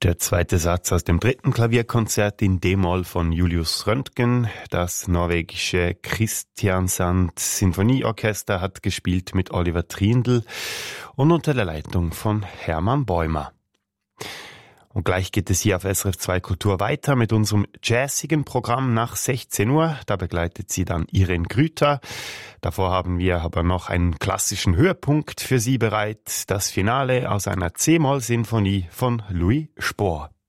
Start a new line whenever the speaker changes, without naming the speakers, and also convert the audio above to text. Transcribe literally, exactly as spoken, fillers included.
Der zweite Satz aus dem dritten Klavierkonzert in D-Moll von Julius Röntgen. Das norwegische Kristiansand Sinfonieorchester hat gespielt mit Oliver Triendl und unter der Leitung von Hermann Bäumer. Und gleich geht es hier auf S R F zwei Kultur weiter mit unserem jazzigen Programm nach sechzehn Uhr. Da begleitet sie dann Irene Grüter. Davor haben wir aber noch einen klassischen Höhepunkt für Sie bereit. Das Finale aus einer C-Moll-Sinfonie von Louis Spohr.